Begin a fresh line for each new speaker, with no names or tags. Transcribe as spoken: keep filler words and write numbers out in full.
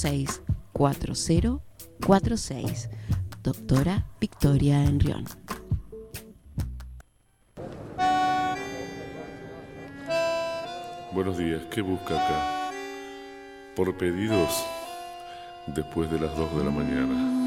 seis cuatro cero cuatro seis. Doctora Victoria Enrión.
Buenos días, ¿qué busca acá? Por pedidos, después de las dos de la mañana.